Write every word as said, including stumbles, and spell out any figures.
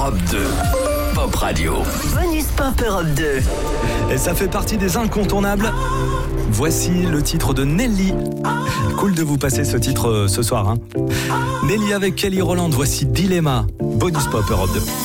Europe deux. Pop Radio. Bonus Pop Europe deux. Et ça fait partie des incontournables. Voici le titre de Nelly. Cool de vous passer ce titre ce soir. Hein. Nelly avec Kelly Rowland. Voici Dilemma. Bonus Pop Europe deux.